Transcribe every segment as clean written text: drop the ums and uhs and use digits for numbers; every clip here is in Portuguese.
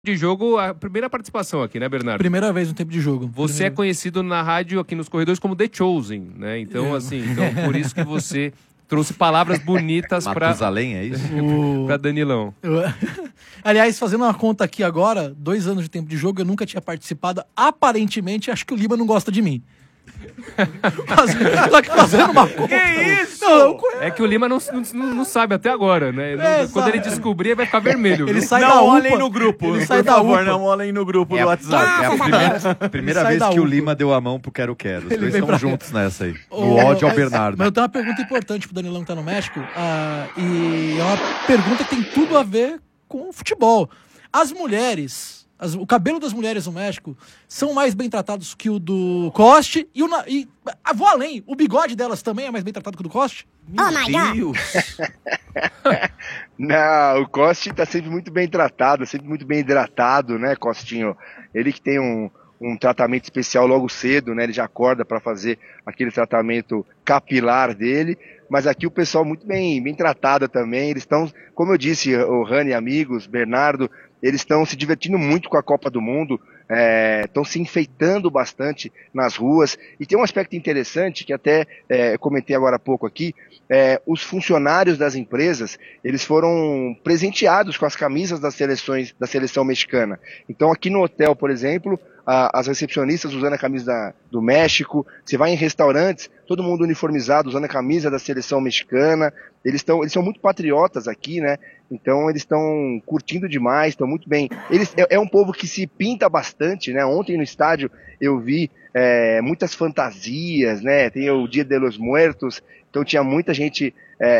de jogo, a primeira participação aqui, né, Bernardo? Primeira vez no tempo de jogo. Você é conhecido na rádio aqui nos corredores como The Chosen, né? Então, por isso que você trouxe palavras bonitas para Matusalém, é isso? Para Danilão. Aliás, fazendo uma conta aqui agora, 2 anos de tempo de jogo, eu nunca tinha participado. Aparentemente, acho que o Lima não gosta de mim. Fazendo uma conta. Que isso? Não, é que o Lima não sabe até agora, né? Quando ele descobrir, vai ficar vermelho. Ele sai não da olhem no grupo, ele por sai favor, da não olhem no grupo do WhatsApp. É a primeira vez que o Lima deu a mão pro Quero-Quero. Os dois estão juntos nessa aí. No ódio ao Bernardo. Mas eu tenho uma pergunta importante pro Danilão que tá no México. E é uma pergunta que tem tudo a ver com o futebol. As mulheres... O cabelo das mulheres no México são mais bem tratados que o do Coste vou além, o bigode delas também é mais bem tratado que o do Coste? Meu Deus! Não, o Coste tá sempre muito bem tratado, sempre muito bem hidratado, né, Costinho? Ele que tem um tratamento especial logo cedo, né? Ele já acorda para fazer aquele tratamento capilar dele. Mas aqui o pessoal muito bem tratado também. Eles estão, como eu disse, o Rani, amigos, Bernardo, eles estão se divertindo muito com a Copa do Mundo, estão se enfeitando bastante nas ruas. E tem um aspecto interessante que até comentei agora há pouco aqui, os funcionários das empresas, eles foram presenteados com as camisas da seleção mexicana. Então aqui no hotel, por exemplo, as recepcionistas usando a camisa do México, você vai em restaurantes, todo mundo uniformizado, usando a camisa da seleção mexicana, eles são muito patriotas aqui, né? Então eles estão curtindo demais, estão muito bem. É um povo que se pinta bastante, né? Ontem no estádio eu vi muitas fantasias, né? Tem o Dia de los Muertos, então tinha muita gente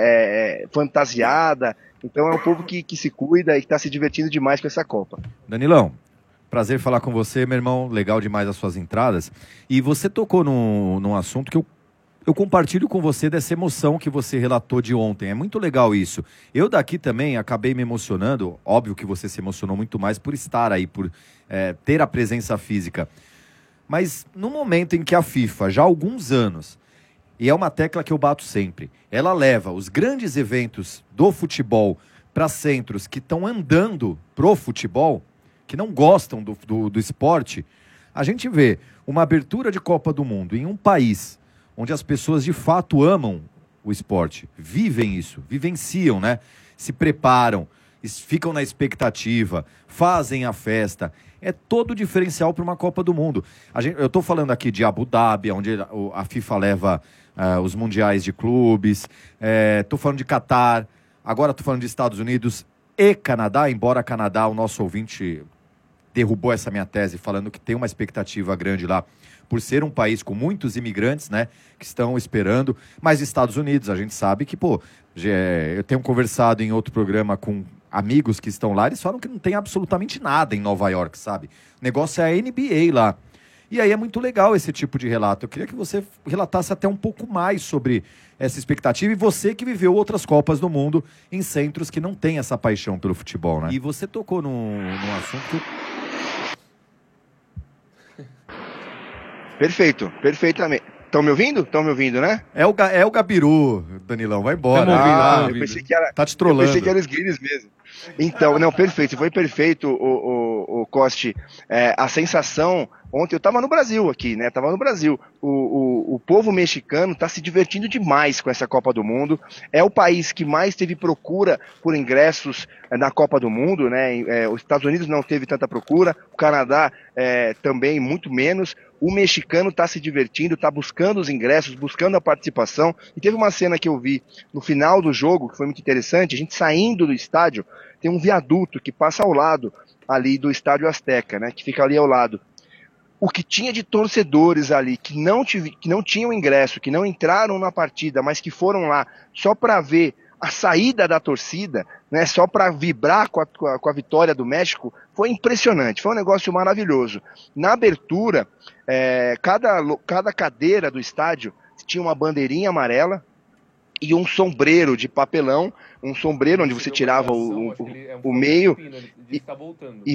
fantasiada. Então é um povo que se cuida e que está se divertindo demais com essa Copa. Danilão, prazer falar com você, meu irmão. Legal demais as suas entradas. E você tocou num assunto que eu compartilho com você dessa emoção que você relatou de ontem. É muito legal isso. Eu daqui também acabei me emocionando. Óbvio que você se emocionou muito mais por estar aí, por ter a presença física. Mas no momento em que a FIFA, já há alguns anos, e é uma tecla que eu bato sempre, ela leva os grandes eventos do futebol para centros que estão andando pro futebol, que não gostam do esporte, a gente vê uma abertura de Copa do Mundo em um país onde as pessoas de fato amam o esporte, vivem isso, vivenciam, né? Se preparam, ficam na expectativa, fazem a festa. É todo diferencial para uma Copa do Mundo. Eu estou falando aqui de Abu Dhabi, onde a FIFA leva os mundiais de clubes. Estou falando de Catar. Agora estou falando de Estados Unidos e Canadá, embora Canadá, o nosso ouvinte derrubou essa minha tese falando que tem uma expectativa grande lá por ser um país com muitos imigrantes, né, que estão esperando. Mas Estados Unidos, a gente sabe que, eu tenho conversado em outro programa com amigos que estão lá, eles falam que não tem absolutamente nada em Nova York, sabe? O negócio é a NBA lá. E aí é muito legal esse tipo de relato. Eu queria que você relatasse até um pouco mais sobre essa expectativa e você que viveu outras Copas do Mundo em centros que não tem essa paixão pelo futebol, né? E você tocou num assunto que Perfeito, perfeitamente. Estão me ouvindo? Estão me ouvindo, né? É o Gabiru, Danilão, vai embora. Eu pensei que era, tá te trolando. Eu pensei que era os Guinness mesmo. Então, não, perfeito, foi perfeito, o Coste. A sensação, ontem eu estava no Brasil aqui, né? Tava no Brasil. O povo mexicano está se divertindo demais com essa Copa do Mundo. É o país que mais teve procura por ingressos na Copa do Mundo, né? Os Estados Unidos não teve tanta procura, o Canadá também muito menos. O mexicano está se divertindo, está buscando os ingressos, buscando a participação. E teve uma cena que eu vi no final do jogo, que foi muito interessante, a gente saindo do estádio, tem um viaduto que passa ao lado ali do Estádio Azteca, né, que fica ali ao lado. O que tinha de torcedores ali que não tinham ingresso, que não entraram na partida, mas que foram lá só para ver a saída da torcida, né, só para vibrar com a vitória do México, foi impressionante, foi um negócio maravilhoso. Na abertura, cada cadeira do estádio tinha uma bandeirinha amarela e um sombreiro de papelão, um sombreiro onde você tirava o meio e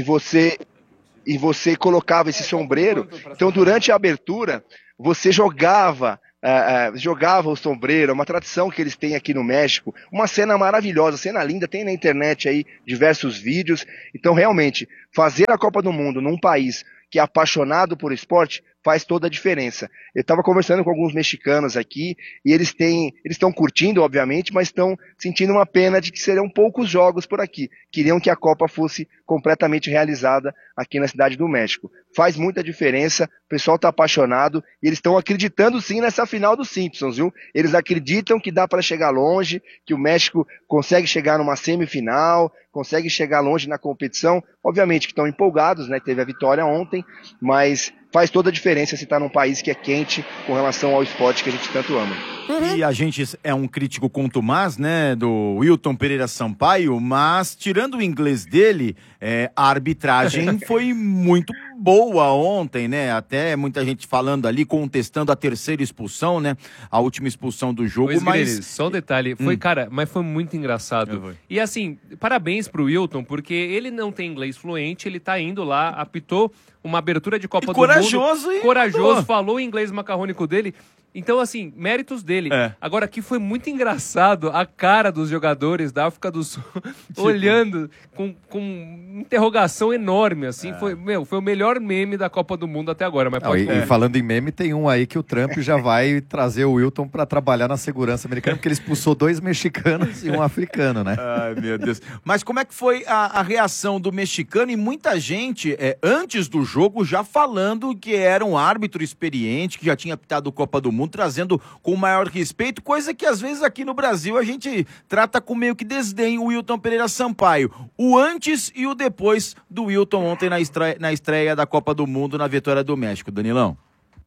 você colocava esse sombreiro. Então, durante a abertura, você jogava jogava o sombreiro, uma tradição que eles têm aqui no México, uma cena maravilhosa, cena linda, tem na internet aí diversos vídeos. Então, realmente, fazer a Copa do Mundo num país que é apaixonado por esporte faz toda a diferença. Eu estava conversando com alguns mexicanos aqui e eles estão curtindo, obviamente, mas estão sentindo uma pena de que serão poucos jogos por aqui. Queriam que a Copa fosse completamente realizada aqui na Cidade do México. Faz muita diferença, o pessoal está apaixonado e eles estão acreditando sim nessa final dos Simpsons, viu? Eles acreditam que dá para chegar longe, que o México consegue chegar numa semifinal, consegue chegar longe na competição. Obviamente que estão empolgados, né? Teve a vitória ontem, mas faz toda a diferença se está num país que é quente com relação ao esporte que a gente tanto ama. E a gente é um crítico contumaz, né, do Wilton Pereira Sampaio, mas tirando o inglês dele, a arbitragem foi muito boa ontem, né? Até muita gente falando ali, contestando a terceira expulsão, né? A última expulsão do jogo, mas... Só um detalhe, cara, mas foi muito engraçado. E assim, parabéns pro Wilton, porque ele não tem inglês fluente, ele tá indo lá, apitou uma abertura de Copa do Mundo. Corajoso, falou o inglês macarrônico dele. Então, assim, méritos dele. Agora, aqui foi muito engraçado a cara dos jogadores da África do Sul olhando com interrogação enorme, assim. Foi o melhor meme da Copa do Mundo até agora. Mas e falando em meme, tem um aí que o Trump já vai trazer o Wilton para trabalhar na segurança americana, porque ele expulsou 2 mexicanos e um africano, né? Ai, meu Deus. Mas como é que foi a reação do mexicano? E muita gente, antes do jogo, já falando que era um árbitro experiente, que já tinha apitado Copa do Mundo, trazendo com o maior respeito, coisa que às vezes aqui no Brasil a gente trata com meio que desdém o Wilton Pereira Sampaio. O antes e o depois do Wilton ontem na estreia da Copa do Mundo na vitória do México, Danilão.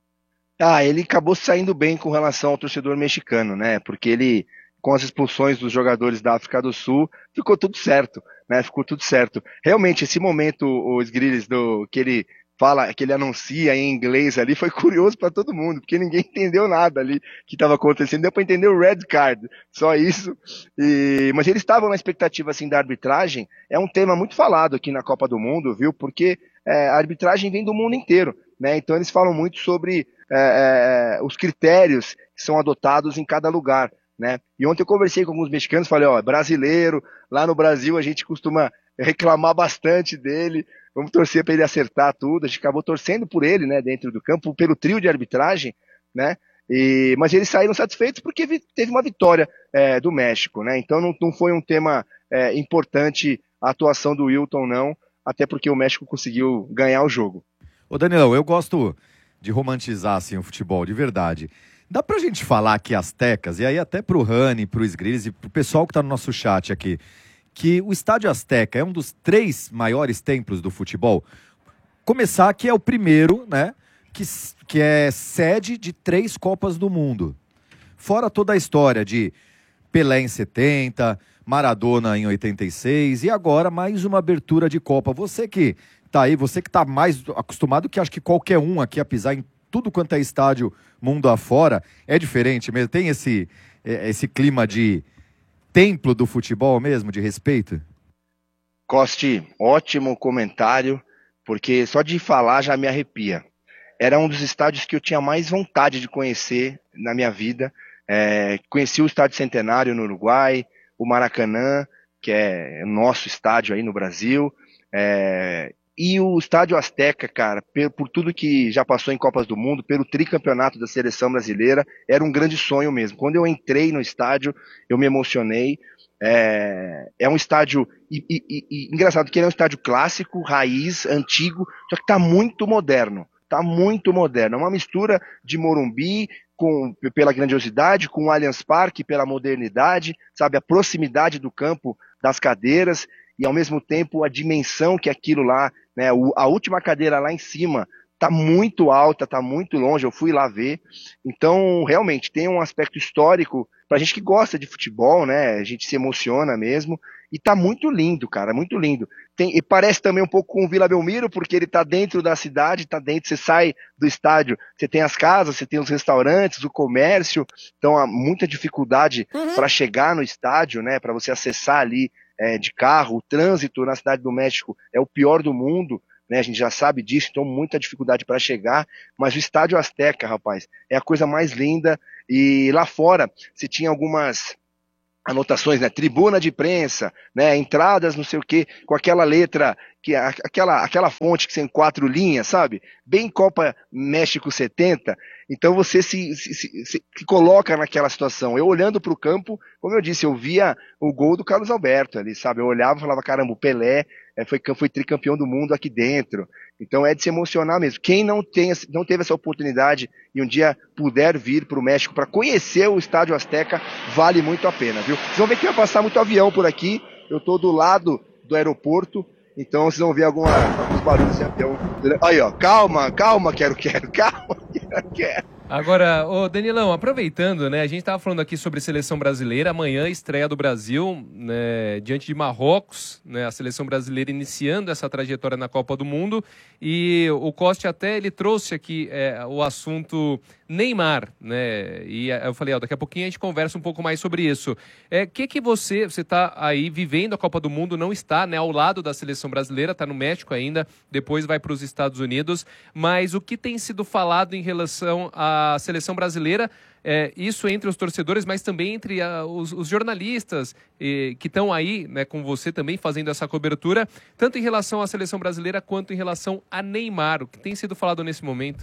Ele acabou saindo bem com relação ao torcedor mexicano, né? Porque ele, com as expulsões dos jogadores da África do Sul, ficou tudo certo, né? Ficou tudo certo. Realmente, esse momento, os Grilles, que ele fala, que ele anuncia em inglês ali, foi curioso para todo mundo, porque ninguém entendeu nada ali que estava acontecendo, deu para entender o red card, só isso. Mas eles estavam na expectativa assim da arbitragem, é um tema muito falado aqui na Copa do Mundo, viu? Porque a arbitragem vem do mundo inteiro, né? Então eles falam muito sobre os critérios que são adotados em cada lugar, né? E ontem eu conversei com alguns mexicanos, falei, brasileiro, lá no Brasil a gente costuma reclamar bastante dele, vamos torcer para ele acertar tudo. A gente acabou torcendo por ele, né, dentro do campo, pelo trio de arbitragem, né? Mas eles saíram satisfeitos porque teve uma vitória do México, né? Então não foi um tema importante a atuação do Wilton, não, até porque o México conseguiu ganhar o jogo. Ô Danilão, eu gosto de romantizar assim, o futebol, de verdade. Dá pra gente falar que Aztecas, e aí até pro Rani, pro Sgrills e pro pessoal que tá no nosso chat aqui, que o Estádio Azteca é um dos 3 maiores templos do futebol? Começar que é o primeiro, né, que é sede de 3 Copas do Mundo. Fora toda a história de Pelé em 70, Maradona em 86 e agora mais uma abertura de Copa. Você que tá aí, você que tá mais acostumado, que acho que qualquer um aqui a pisar em tudo quanto é estádio mundo afora, é diferente mesmo? Tem esse clima de templo do futebol mesmo, de respeito? Costi, ótimo comentário, porque só de falar já me arrepia. Era um dos estádios que eu tinha mais vontade de conhecer na minha vida. Conheci o Estádio Centenário no Uruguai, o Maracanã, que é nosso estádio aí no Brasil, e o Estádio Azteca, cara, por tudo que já passou em Copas do Mundo, pelo tricampeonato da seleção brasileira, era um grande sonho mesmo. Quando eu entrei no estádio, eu me emocionei. É um estádio, engraçado que ele é um estádio clássico, raiz, antigo, só que está muito moderno. Está muito moderno. É uma mistura de Morumbi, pela grandiosidade, com o Allianz Parque, pela modernidade, sabe, a proximidade do campo, das cadeiras, e ao mesmo tempo a dimensão que aquilo lá, né, a última cadeira lá em cima, está muito alta, está muito longe, eu fui lá ver. Então, realmente, tem um aspecto histórico pra gente que gosta de futebol, né? A gente se emociona mesmo. E tá muito lindo, cara, muito lindo. E parece também um pouco com o Vila Belmiro, porque ele tá dentro da cidade, tá dentro, você sai do estádio, você tem as casas, você tem os restaurantes, o comércio. Então há muita dificuldade para chegar no estádio, né? Para você acessar ali de carro. O trânsito na Cidade do México é o pior do mundo. né? A gente já sabe disso, então muita dificuldade para chegar, mas o Estádio Azteca, rapaz, é a coisa mais linda. E lá fora, se tinha algumas anotações, né? Tribuna de imprensa, né? Entradas, não sei o quê, com aquela letra, aquela fonte que tem 4 linhas, sabe? Bem Copa México 70. Então você se coloca naquela situação. Eu olhando para o campo, como eu disse, eu via o gol do Carlos Alberto ali, sabe? Eu olhava e falava, caramba, o Pelé foi tricampeão do mundo aqui dentro. Então é de se emocionar mesmo. Quem não teve essa oportunidade e um dia puder vir para o México para conhecer o Estádio Azteca, vale muito a pena, viu? Vocês vão ver que vai passar muito avião por aqui. Eu estou do lado do aeroporto, então vocês vão ver alguns barulhos de avião. Aí, ó, calma, quero, calma, quero. Agora, ô Danilão, aproveitando, né, a gente estava falando aqui sobre seleção brasileira, amanhã estreia do Brasil, né, diante de Marrocos, né, a seleção brasileira iniciando essa trajetória na Copa do Mundo, e o Costa até ele trouxe aqui o assunto Neymar, né, e eu falei, daqui a pouquinho a gente conversa um pouco mais sobre isso. Que você está aí vivendo a Copa do Mundo, não está, né, ao lado da seleção brasileira, está no México ainda, depois vai para os Estados Unidos, mas o que tem sido falado em relação à seleção brasileira, isso entre os torcedores, mas também entre os jornalistas que estão aí, né, com você também fazendo essa cobertura, tanto em relação à seleção brasileira quanto em relação a Neymar, o que tem sido falado nesse momento?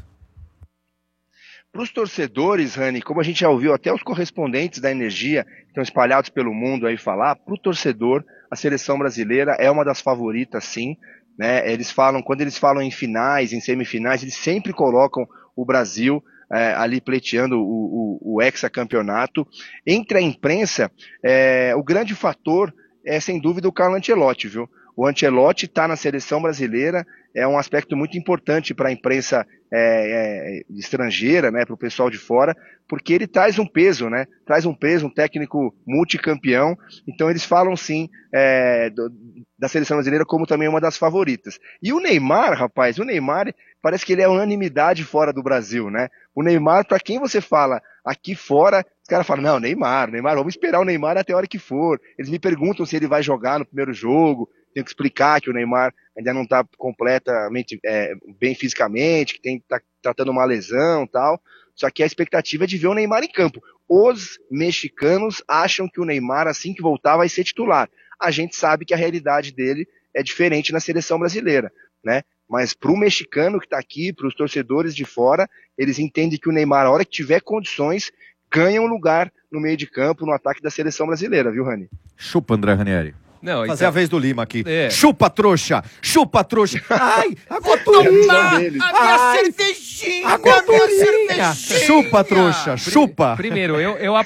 Para os torcedores, Rani, como a gente já ouviu até os correspondentes da Energia, que estão espalhados pelo mundo aí falar, para o torcedor, a seleção brasileira é uma das favoritas, sim, né? Quando eles falam em finais, em semifinais, eles sempre colocam o Brasil ali pleiteando o hexacampeonato. Entre a imprensa, o grande fator é sem dúvida o Carlo Ancelotti, viu? O Ancelotti está na seleção brasileira, é um aspecto muito importante para a imprensa estrangeira, né, para o pessoal de fora, porque ele traz um peso, né? Traz um peso, um técnico multicampeão. Então eles falam sim da seleção brasileira como também uma das favoritas. E o Neymar, rapaz, parece que ele é unanimidade fora do Brasil, né? O Neymar, para quem você fala aqui fora, os caras falam, não, Neymar, vamos esperar o Neymar até a hora que for. Eles me perguntam se ele vai jogar no primeiro jogo. Tenho que explicar que o Neymar ainda não está completamente bem fisicamente, que está tratando uma lesão e tal. Só que a expectativa é de ver o Neymar em campo. Os mexicanos acham que o Neymar, assim que voltar, vai ser titular. A gente sabe que a realidade dele é diferente na seleção brasileira, né? Mas para o mexicano que está aqui, para os torcedores de fora, eles entendem que o Neymar, a hora que tiver condições, ganha um lugar no meio de campo, no ataque da seleção brasileira, viu, Rani? Chupa, André Ranieri. Não, fazer a vez do Lima aqui. Chupa, trouxa! Chupa, trouxa! Ai, água durinha! A minha cervejinha! Água durinha! Chupa, trouxa! Chupa! Primeiro, eu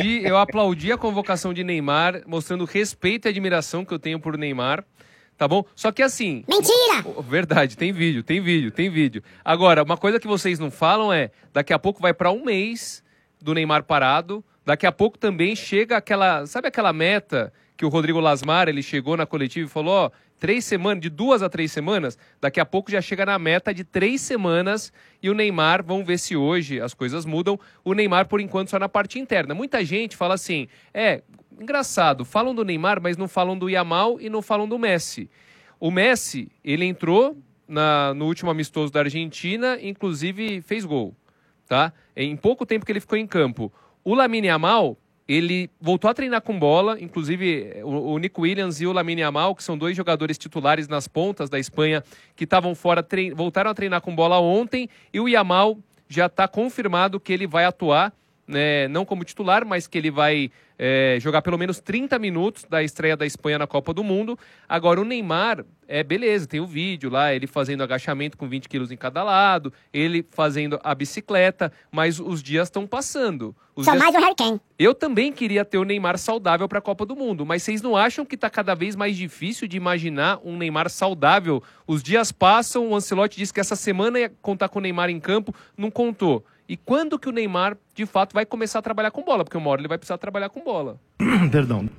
aplaudi a convocação de Neymar, mostrando respeito e admiração que eu tenho por Neymar. Tá bom? Só que assim... Mentira! Verdade, tem vídeo. Agora, uma coisa que vocês não falam daqui a pouco vai para um mês do Neymar parado, daqui a pouco também chega sabe aquela meta que o Rodrigo Lasmar, ele chegou na coletiva e falou, 3 semanas, de 2 a 3 semanas, daqui a pouco já chega na meta de 3 semanas e o Neymar, vamos ver se hoje as coisas mudam, o Neymar por enquanto só na parte interna. Muita gente fala assim, engraçado, falam do Neymar, mas não falam do Yamal e não falam do Messi. O Messi, ele entrou no último amistoso da Argentina, inclusive fez gol, tá? Em pouco tempo que ele ficou em campo. O Lamine Yamal, ele voltou a treinar com bola, inclusive o Nico Williams e o Lamine Yamal, que são 2 jogadores titulares nas pontas da Espanha, que estavam fora, voltaram a treinar com bola ontem, e o Yamal já está confirmado que ele vai atuar, né, não como titular, mas que ele vai jogar pelo menos 30 minutos da estreia da Espanha na Copa do Mundo. Agora o Neymar, beleza, tem o vídeo lá, ele fazendo agachamento com 20 quilos em cada lado, ele fazendo a bicicleta, mas os dias estão passando. Mais um Harry Kane. Eu também queria ter o Neymar saudável para a Copa do Mundo, mas vocês não acham que está cada vez mais difícil de imaginar um Neymar saudável? Os dias passam, o Ancelotti disse que essa semana ia contar com o Neymar em campo, não contou. E quando que o Neymar, de fato, vai começar a trabalhar com bola? Porque uma hora ele vai precisar trabalhar com bola. Perdão.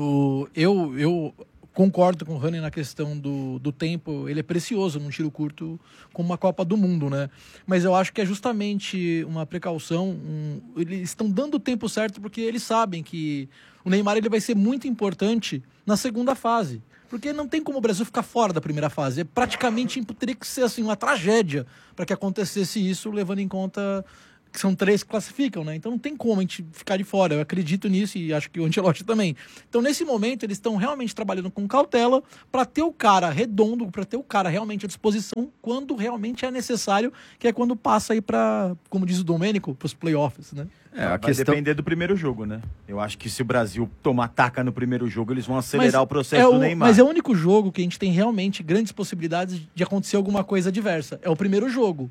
Eu concordo com o Rani na questão do tempo. Ele é precioso num tiro curto como uma Copa do Mundo, né? Mas eu acho que é justamente uma precaução. Eles estão dando o tempo certo porque eles sabem que o Neymar ele vai ser muito importante na segunda fase. Porque não tem como o Brasil ficar fora da primeira fase. É praticamente teria que ser assim, uma tragédia para que acontecesse isso, levando em conta que são 3 que classificam, né? Então não tem como a gente ficar de fora. Eu acredito nisso e acho que o Ancelotti também. Então, nesse momento, eles estão realmente trabalhando com cautela para ter o cara redondo, para ter o cara realmente à disposição quando realmente é necessário, que é quando passa aí para, como diz o Domênico, para os playoffs, né? Vai depender do primeiro jogo, né? Eu acho que se o Brasil tomar taca no primeiro jogo, eles vão acelerar o processo do Neymar. Mas é o único jogo que a gente tem realmente grandes possibilidades de acontecer alguma coisa adversa. É o primeiro jogo.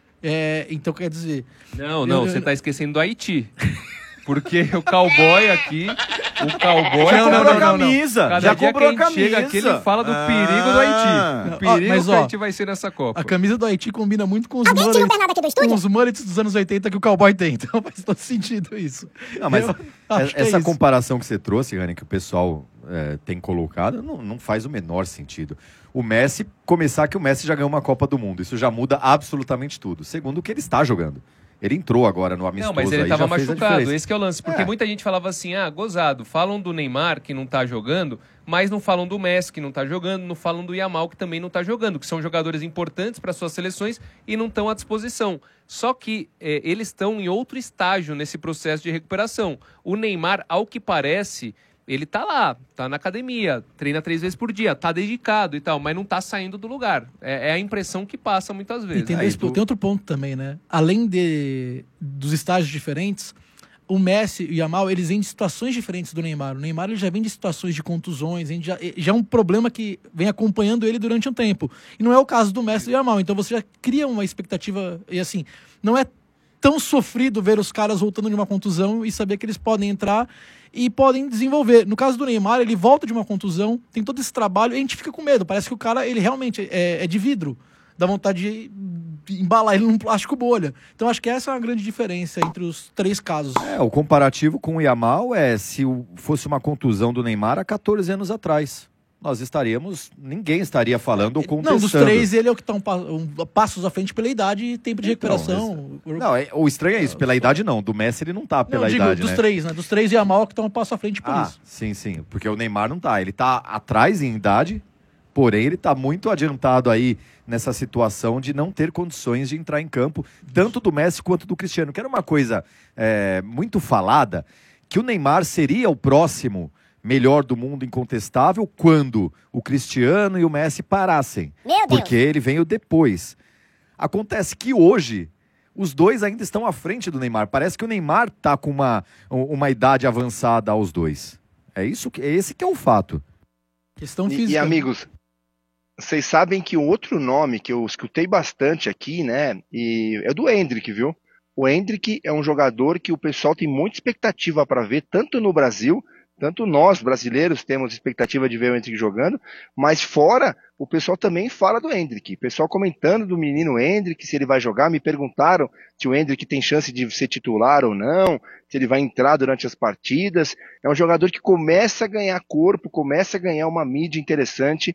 Então quer dizer... Não, você tá esquecendo do Haiti. Porque o cowboy aqui... O cowboy... Já comprou a camisa. Cada dia que a gente chega aqui, ele fala do perigo do Haiti. O perigo que o Haiti vai ser nessa Copa. A camisa do Haiti combina muito com os mullets dos anos 80 que o cowboy tem. Então faz todo sentido isso. Não, mas essa comparação que você trouxe, Rani, que o pessoal tem colocado, não faz o menor sentido. O Messi, começar que o Messi já ganhou uma Copa do Mundo. Isso já muda absolutamente tudo. Segundo, o que ele está jogando. Ele entrou agora no amistoso. Não, mas ele estava machucado, esse que é o lance. Porque muita gente falava assim, gozado, falam do Neymar que não tá jogando, mas não falam do Messi que não tá jogando, não falam do Yamal que também não tá jogando, que são jogadores importantes para suas seleções e não estão à disposição. Só que eles estão em outro estágio nesse processo de recuperação. O Neymar, ao que parece... Ele tá lá, tá na academia, treina 3 vezes por dia, tá dedicado e tal, mas não tá saindo do lugar. É a impressão que passa muitas vezes. Tem outro ponto também, né? Além dos estágios diferentes, o Messi e o Yamal, eles vêm de situações diferentes do Neymar. O Neymar ele já vem de situações de contusões, já é um problema que vem acompanhando ele durante um tempo. E não é o caso do Messi e do Yamal. Então você já cria uma expectativa, e assim, não é tão sofrido ver os caras voltando de uma contusão e saber que eles podem entrar e podem desenvolver. No caso do Neymar, ele volta de uma contusão, tem todo esse trabalho e a gente fica com medo. Parece que o cara, ele realmente é de vidro. Dá vontade de embalar ele num plástico bolha. Então acho que essa é uma grande diferença entre os 3 casos. O comparativo com o Yamal se fosse uma contusão do Neymar há 14 anos atrás. Ninguém estaria falando ou contestando. Não, dos 3 ele é o que está passos à frente pela idade e tempo de recuperação. O estranho é isso, pela idade não. Do Messi ele não está pela idade, dos 3, né? Dos 3 e Yamal que estão um passo à frente por isso. Sim, porque o Neymar não está. Ele está atrás em idade, porém ele está muito adiantado aí nessa situação de não ter condições de entrar em campo, tanto do Messi quanto do Cristiano. Que era uma coisa muito falada, que o Neymar seria o próximo melhor do mundo incontestável quando o Cristiano e o Messi parassem. Porque ele veio depois. Acontece que hoje os dois ainda estão à frente do Neymar. Parece que o Neymar está com uma idade avançada aos dois. Esse que é o fato. Questão física. E amigos, vocês sabem que o outro nome que eu escutei bastante aqui, né, é do Endrick, viu? O Endrick é um jogador que o pessoal tem muita expectativa para ver, tanto no Brasil... Tanto nós, brasileiros, temos expectativa de ver o Endrick jogando, mas fora, o pessoal também fala do Endrick. O pessoal comentando do menino Endrick, se ele vai jogar, me perguntaram se o Endrick tem chance de ser titular ou não, se ele vai entrar durante as partidas. É um jogador que começa a ganhar corpo, começa a ganhar uma mídia interessante,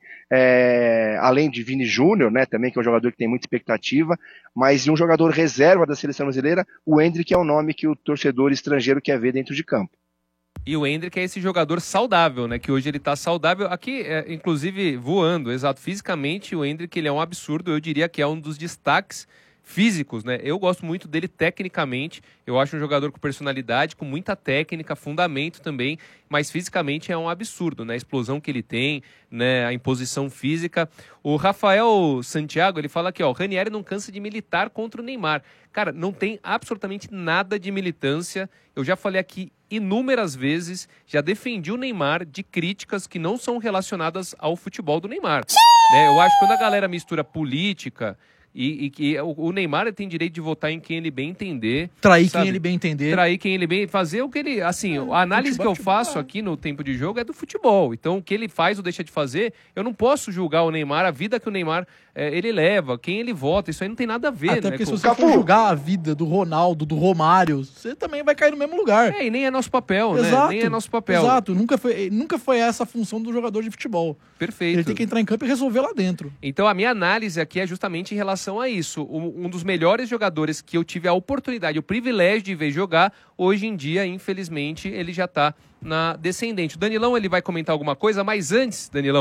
além de Vini Júnior, né, também, que é um jogador que tem muita expectativa, mas um jogador reserva da seleção brasileira, o Endrick é o nome que o torcedor estrangeiro quer ver dentro de campo. E o Endrick é esse jogador saudável, né? Que hoje ele tá saudável. Aqui, inclusive, voando, exato. Fisicamente, o Endrick, ele é um absurdo. Eu diria que é um dos destaques físicos, né? Eu gosto muito dele tecnicamente. Eu acho um jogador com personalidade, com muita técnica, fundamento também. Mas fisicamente é um absurdo, né? A explosão que ele tem, né? A imposição física. O Rafael Santiago, ele fala aqui, ó. O Ranieri não cansa de militar contra o Neymar. Cara, não tem absolutamente nada de militância. Eu já falei aqui inúmeras vezes, já defendi o Neymar de críticas que não são relacionadas ao futebol do Neymar. Né? Eu acho que quando a galera mistura política e que o Neymar tem direito de votar em quem ele bem entender. Trair quem ele bem entender. Trair quem ele bem... Fazer o que ele... Assim, a análise que eu faço aqui no tempo de jogo é do futebol. Então, o que ele faz ou deixa de fazer, eu não posso julgar o Neymar, a vida que o Neymar ele leva, quem ele vota. Isso aí não tem nada a ver, Até porque se você for julgar a vida do Ronaldo, do Romário, você também vai cair no mesmo lugar. E nem é nosso papel, exato, né? Nem é nosso papel. Exato, nunca foi essa a função do jogador de futebol. Perfeito. Ele tem que entrar em campo e resolver lá dentro. Então, a minha análise aqui é justamente em relação a isso. Um dos melhores jogadores que eu tive a oportunidade, o privilégio de ver jogar, hoje em dia, infelizmente, ele já está na descendente. O Danilão, ele vai comentar alguma coisa, mas antes, Danilão,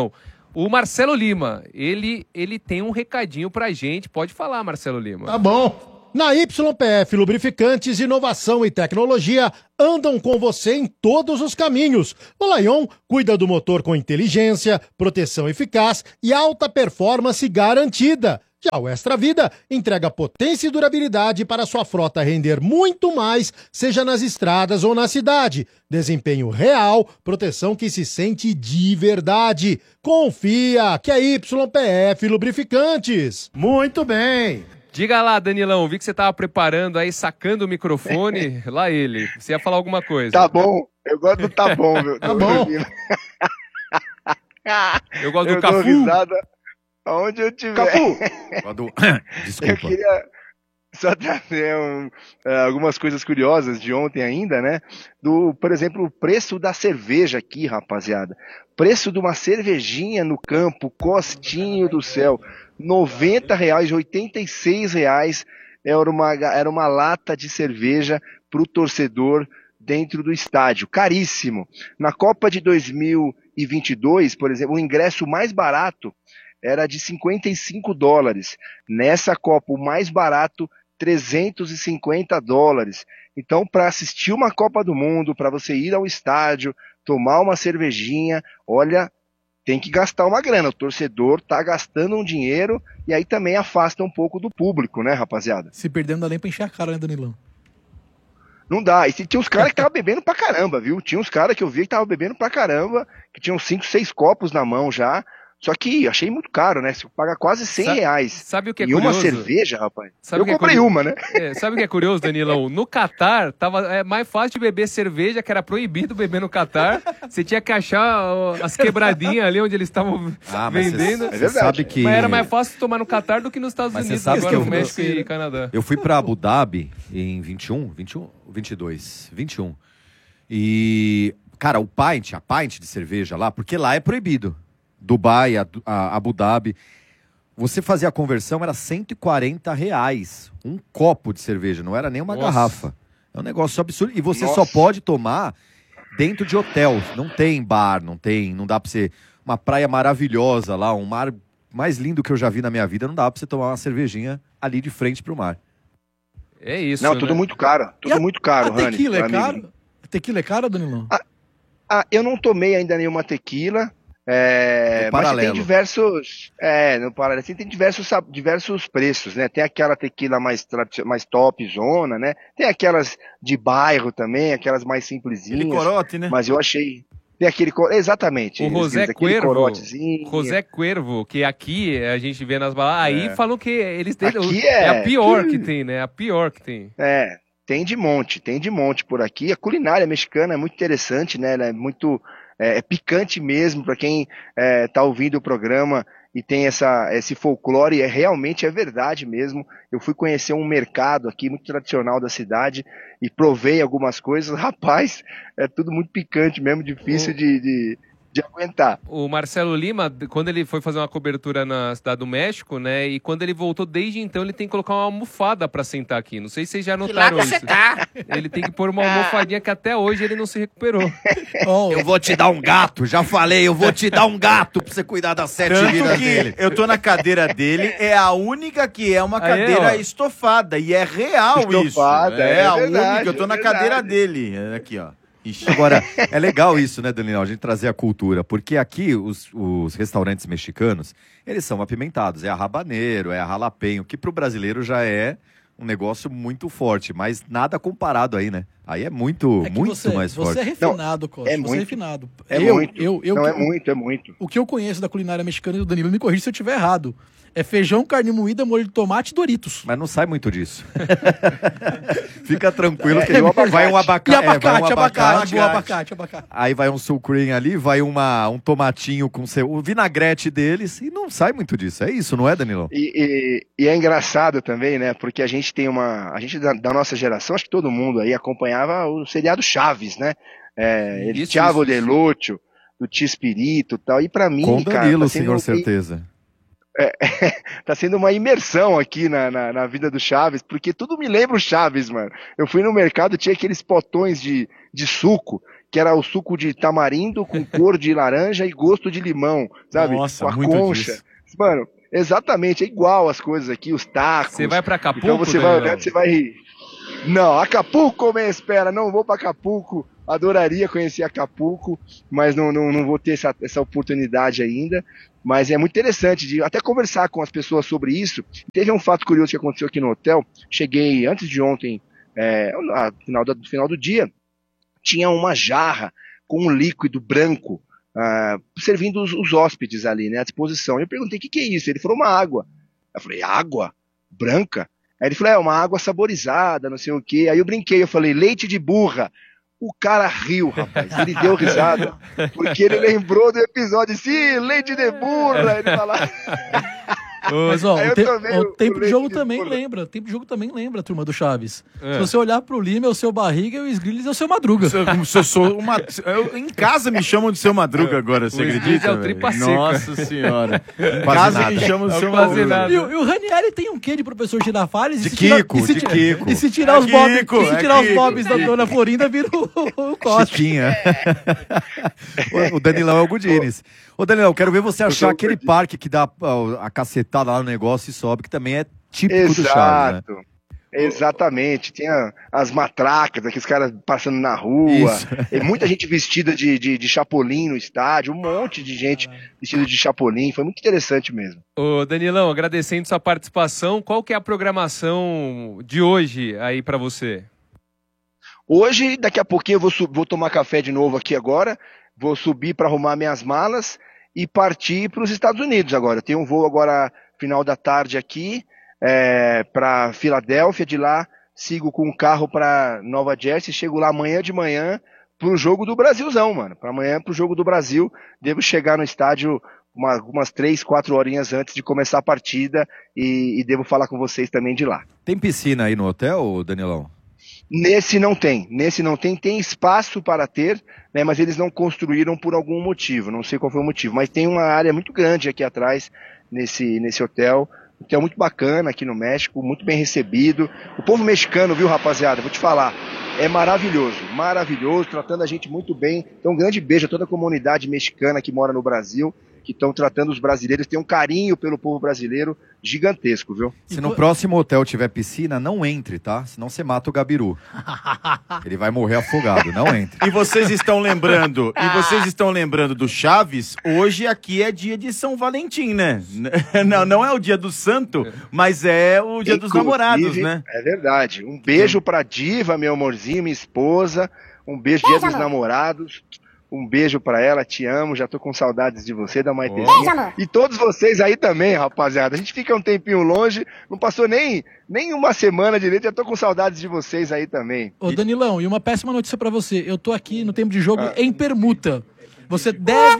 O Marcelo Lima, ele tem um recadinho pra gente. Pode falar, Marcelo Lima. Tá bom. Na YPF Lubrificantes, inovação e tecnologia andam com você em todos os caminhos. O Lion cuida do motor com inteligência, proteção eficaz e alta performance garantida. Já o Extra Vida entrega potência e durabilidade para sua frota render muito mais, seja nas estradas ou na cidade. Desempenho real, proteção que se sente de verdade. Confia que é YPF Lubrificantes. Muito bem. Diga lá, Danilão, vi que você tava preparando aí, sacando o microfone. Lá ele. Você ia falar alguma coisa. Tá bom. Eu gosto do tá bom, meu. Tá bom. Eu gosto do Cafu. Eu dou risada aonde eu tiver. Cafu! Desculpa. Eu queria só trazer algumas coisas curiosas de ontem ainda, né? Por exemplo, o preço da cerveja aqui, rapaziada. Preço de uma cervejinha no campo, Costinho do céu. R$90, R$86 era uma lata de cerveja para o torcedor dentro do estádio. Caríssimo. Na Copa de 2022, por exemplo, o ingresso mais barato era de $55. Nessa Copa, o mais barato, $350. Então, para assistir uma Copa do Mundo, para você ir ao estádio, tomar uma cervejinha, olha, tem que gastar uma grana. O torcedor tá gastando um dinheiro e aí também afasta um pouco do público, né, rapaziada? Se perder, não dá nem pra encher a cara, né, Danilão? Não dá. E tinha uns caras que estavam bebendo pra caramba, viu? Tinha uns caras que eu vi que estavam bebendo pra caramba, que tinham 5, 6 copos na mão já. Só que achei muito caro, né? Você paga quase R$100. Sabe o que é e curioso? Uma cerveja, rapaz. Sabe eu comprei uma, né? Sabe o que é curioso, Danilão? No Catar, é mais fácil de beber cerveja, que era proibido beber no Catar. Você tinha que achar as quebradinhas ali onde eles estavam vendendo. Você sabe que... Mas era mais fácil tomar no Catar do que nos Estados Unidos, sabe agora que no México e Canadá. Eu fui pra Abu Dhabi em 21. E, cara, a pint de cerveja lá, porque lá é proibido. Dubai, a Abu Dhabi. Você fazia a conversão, era R$140. Um copo de cerveja, não era nem uma garrafa. É um negócio absurdo. E você só pode tomar dentro de hotel. Não tem bar, não dá pra você... Uma praia maravilhosa lá, um mar mais lindo que eu já vi na minha vida, não dá pra você tomar uma cervejinha ali de frente pro mar. É isso, não, tudo muito caro. Tudo muito caro, Rani. A tequila é caro? A tequila é cara, Danilão? Eu não tomei ainda nenhuma tequila. Mas tem diversos. No paralelo, tem diversos preços, né? Tem aquela tequila mais top zona, né? Tem aquelas de bairro também, aquelas mais simplesinhas. Aquele corote, né? Mas eu achei. Tem aquele. Exatamente. O José Cuervo, que aqui a gente vê nas baladas. Aí falam que eles têm. É a pior que tem, né? A pior que tem. Tem de monte por aqui. A culinária mexicana é muito interessante, né? Ela é muito. É picante mesmo para quem tá ouvindo o programa e tem esse folclore, realmente é verdade mesmo. Eu fui conhecer um mercado aqui muito tradicional da cidade e provei algumas coisas, rapaz, é tudo muito picante mesmo, difícil de aguentar. O Marcelo Lima, quando ele foi fazer uma cobertura na Cidade do México, né, e quando ele voltou, desde então, ele tem que colocar uma almofada pra sentar aqui. Não sei se vocês já notaram isso. Ele tem que pôr uma almofadinha que até hoje ele não se recuperou. Eu vou te dar um gato, já falei, eu vou te dar um gato pra você cuidar das 7 vidas dele. Eu tô na cadeira dele, é a única que é uma cadeira estofada, e é real estofada, isso. É a verdade, única, eu tô na cadeira dele. Aqui, ó. Ixi. Agora, é legal isso, né, Daniel? A gente trazer a cultura, porque aqui os restaurantes mexicanos, eles são apimentados, é a habanero, é a jalapeño, que pro brasileiro já é um negócio muito forte, mas nada comparado aí, né? Aí é muito mais forte. Você é refinado, Costa. Você é refinado. É muito. O que eu conheço da culinária mexicana e do Danilo, me corrija se eu estiver errado. É feijão, carne moída, molho de tomate e Doritos. Mas não sai muito disso. Fica tranquilo que vai um abacate. Abacate. Aí vai um sucrim ali, vai um tomatinho com o vinagrete deles e não sai muito disso. É isso, não é, Danilo? E é engraçado também, né? Porque a gente tem a gente da nossa geração, acho que todo mundo aí acompanhava o seriado Chaves, né? Chavo del Ocho, do Chespirito e tal. E pra mim, com Danilo, senhor certeza. Tá sendo uma imersão aqui na vida do Chaves, porque tudo me lembra o Chaves, mano. Eu fui no mercado, tinha aqueles potões de suco, que era o suco de tamarindo com cor de laranja e gosto de limão, sabe? Nossa, com a muito concha. disso. Mano, exatamente, é igual as coisas aqui, os tacos. Você vai pra Acapulco? Então você vai olhando, você vai rir. Não, Acapulco me espera, não vou pra Acapulco. Adoraria conhecer Acapulco, mas não vou ter essa oportunidade ainda. Mas é muito interessante de até conversar com as pessoas sobre isso. Teve um fato curioso que aconteceu aqui no hotel. Cheguei antes de ontem, no final do dia, tinha uma jarra com um líquido branco servindo os hóspedes ali, né, à disposição. Eu perguntei, o que é isso? Ele falou, uma água. Eu falei, água? Branca? Aí ele falou, uma água saborizada, não sei o quê. Aí eu brinquei, eu falei, leite de burra. O cara riu, rapaz. Ele deu risada, porque ele lembrou do episódio. Sim, leite de burra. Ele falava... Mas ó, o tempo de jogo também lembra. O tempo de jogo também lembra, turma do Chaves. Se você olhar pro Lima, é o seu Barriga, e o Sgrilles é o seu Madruga. Em casa me chamam de seu Madruga agora, você acredita? É o tripa seca. Nossa senhora. Em casa me chamam de seu Madruga. E o Ranieri tem um quê de professor Girafales? De Kiko. E se tirar os bobs da dona Florinda, vira o Costa. Chiquinha. O Danilão é o Gudines. Ô, Danilão, quero ver você achar aquele parque que dá a cacetada lá no negócio e sobe, que também é típico do Chaves, né? Exatamente. Tem as matracas, aqueles caras passando na rua. Tem muita gente vestida de Chapolin no estádio, um monte de gente vestida de Chapolin. Foi muito interessante mesmo. Ô, Danilão, agradecendo sua participação, qual que é a programação de hoje aí pra você? Hoje, daqui a pouquinho, eu vou tomar café de novo aqui agora. Vou subir para arrumar minhas malas e partir para os Estados Unidos agora. Eu tenho um voo agora, final da tarde aqui, para Filadélfia. De lá, sigo com um carro para Nova Jersey. Chego lá amanhã de manhã para o jogo do Brasilzão, mano. Para amanhã, para o jogo do Brasil. Devo chegar no estádio umas 3, 4 horinhas antes de começar a partida e devo falar com vocês também de lá. Tem piscina aí no hotel, Danilão? Nesse não tem, tem espaço para ter, né, mas eles não construíram por algum motivo, não sei qual foi o motivo, mas tem uma área muito grande aqui atrás nesse hotel muito bacana aqui no México, muito bem recebido. O povo mexicano, viu, rapaziada, vou te falar, é maravilhoso, tratando a gente muito bem. Então um grande beijo a toda a comunidade mexicana que mora no Brasil, que estão tratando os brasileiros, tem um carinho pelo povo brasileiro gigantesco, viu? Se no próximo hotel tiver piscina, não entre, tá? Senão você mata o Gabiru. Ele vai morrer afogado, não entre. E vocês estão lembrando do Chaves? Hoje aqui é dia de São Valentim, né? Não é o dia do santo, mas é o dia dos namorados, né? É verdade. Um beijo pra Diva, meu amorzinho, minha esposa. Um beijo, dia dos namorados. Um beijo pra ela, te amo, já tô com saudades de você, da Maitezinha. E todos vocês aí também, rapaziada. A gente fica um tempinho longe, não passou nem uma semana direito, já tô com saudades de vocês aí também. Ô, Danilão, e uma péssima notícia pra você. Eu tô aqui no tempo de jogo em permuta. Você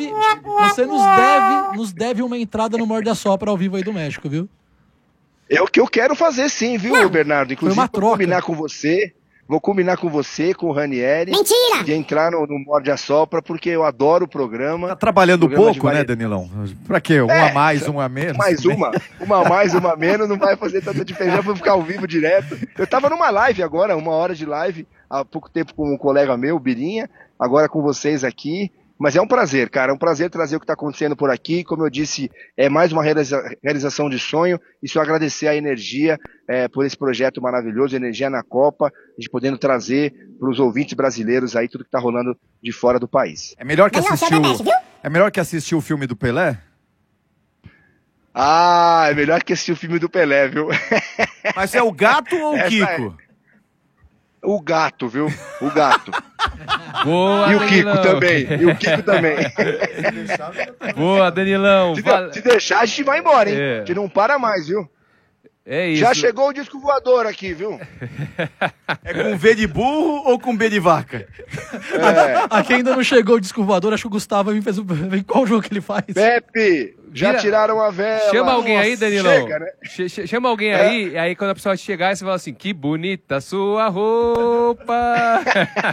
nos deve uma entrada no Morde a Sopra ao vivo aí do México, viu? É o que eu quero fazer sim, viu, Bernardo? Inclusive, foi uma troca. Vou combinar com você, com o Ranieri. Mentira! De entrar no Morde a Sopra, porque eu adoro o programa. Tá trabalhando pouco, né, Danilão? Pra quê? A mais, um a menos? Uma a mais, uma a menos, não vai fazer tanta diferença, vou ficar ao vivo direto. Eu tava numa live agora, 1 hora de live, há pouco tempo com um colega meu, Birinha, agora com vocês aqui. Mas é um prazer, cara, é um prazer trazer o que está acontecendo por aqui. Como eu disse, é mais uma realização de sonho. E só agradecer a Energia por esse projeto maravilhoso, Energia na Copa, a gente podendo trazer para os ouvintes brasileiros aí tudo que está rolando de fora do país. É melhor que assistir o filme do Pelé? Ah, é melhor que assistir o filme do Pelé, viu? Mas é o gato ou o Kiko? O gato, viu? O gato. Boa, e o Danilão. Kiko também. E o Kiko também. Boa, Danilão. Se deixar, a gente vai embora, hein? A gente não para mais, viu? É isso. Já chegou o disco voador aqui, viu? É com V de burro ou com B de vaca? Aqui ainda não chegou o disco voador, acho que o Gustavo fez qual jogo que ele faz? Pepe, já tiraram a vela. Chama alguém aí, Danilão. Chega, né? Chama alguém aí quando a pessoa chegar, você fala assim, que bonita sua roupa.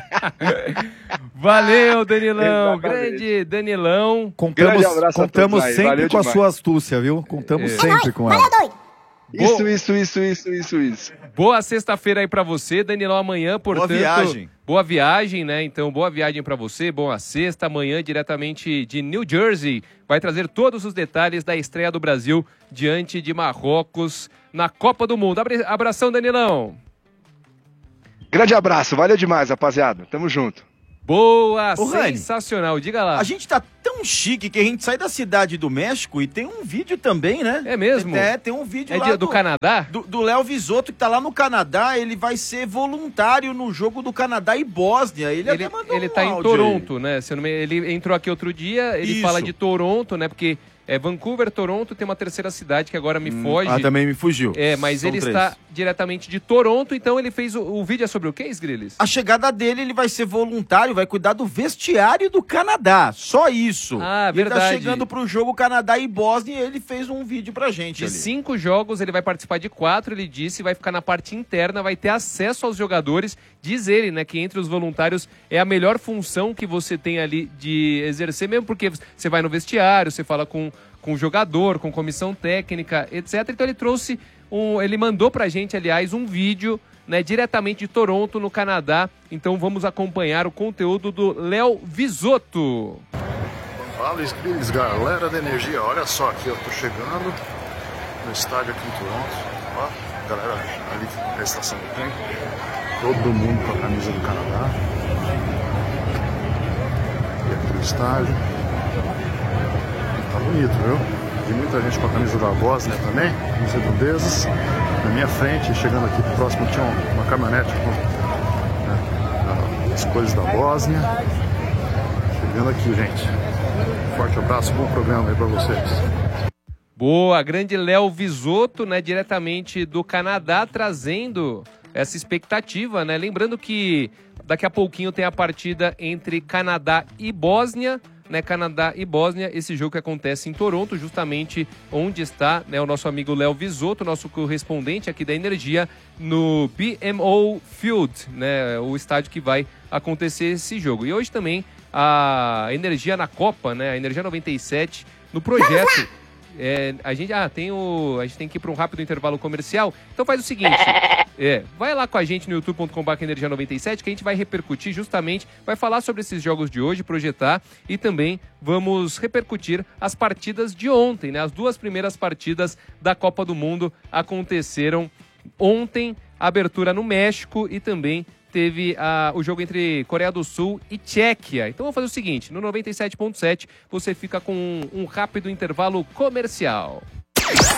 Valeu, Danilão. Exatamente. Grande Danilão. Contamos abraço a todos aí. sempre Valeu com a demais. sua astúcia, viu? Contamos sempre com ela. Valeu, doido! Isso. Boa sexta-feira aí pra você, Danilão, amanhã, portanto... Boa viagem, né? Então, boa viagem pra você, boa sexta. Amanhã, diretamente de New Jersey, vai trazer todos os detalhes da estreia do Brasil diante de Marrocos na Copa do Mundo. Abração, Danilão. Grande abraço, valeu demais, rapaziada. Tamo junto. Boa, sensacional, Rani, diga lá. A gente tá tão chique que a gente sai da cidade do México e tem um vídeo também, né? É mesmo? Tem um vídeo lá do Canadá? Do Léo Visotto, que tá lá no Canadá, ele vai ser voluntário no jogo do Canadá e Bósnia. Ele até mandou ele tá em Toronto, né? Ele entrou aqui outro dia, ele fala de Toronto, né? Porque... Vancouver, Toronto, tem uma terceira cidade que agora me foge. Também me fugiu. Mas ele está diretamente de Toronto, então ele fez o vídeo é sobre o que, Sgrillis? A chegada dele, ele vai ser voluntário, vai cuidar do vestiário do Canadá. Só isso. Verdade. Ele tá chegando pro jogo Canadá e Bósnia e ele fez um vídeo pra gente. De 5 jogos, ele vai participar de 4, ele disse, vai ficar na parte interna, vai ter acesso aos jogadores. Diz ele, né, que entre os voluntários é a melhor função que você tem ali de exercer, mesmo porque você vai no vestiário, você fala com o jogador, com comissão técnica, etc. Então ele mandou pra gente, aliás, um vídeo, né, diretamente de Toronto, no Canadá. Então vamos acompanhar o conteúdo do Léo Visotto. Fala, Sgrillis, galera da energia. Olha só, aqui eu tô chegando no estádio aqui em Toronto. Ó, galera ali na estação do trem. Todo mundo com a camisa do Canadá. E aqui no estádio. Tá bonito, viu? Vi muita gente com a camisa da Bósnia também, nos redondezas. Na minha frente, chegando aqui próximo, tinha uma caminhonete com as cores da Bósnia. Chegando aqui, gente. Forte abraço, bom programa aí pra vocês. Boa, grande Léo Visotto, né, diretamente do Canadá, trazendo essa expectativa, né? Lembrando que daqui a pouquinho tem a partida entre Canadá e Bósnia, né? Canadá e Bósnia, esse jogo que acontece em Toronto, justamente onde está, né, o nosso amigo Léo Visotto, nosso correspondente aqui da Energia, no BMO Field, né? O estádio que vai acontecer esse jogo. E hoje também a Energia na Copa, né? A Energia 97 no projeto. A gente tem que ir para um rápido intervalo comercial. Então faz o seguinte, vai lá com a gente no youtube.com/energia97 que a gente vai repercutir justamente, vai falar sobre esses jogos de hoje, projetar, e também vamos repercutir as partidas de ontem, né? As 2 primeiras partidas da Copa do Mundo aconteceram ontem, abertura no México e também teve o jogo entre Coreia do Sul e Tchequia. Então vamos fazer o seguinte, no 97.7 você fica com um rápido intervalo comercial.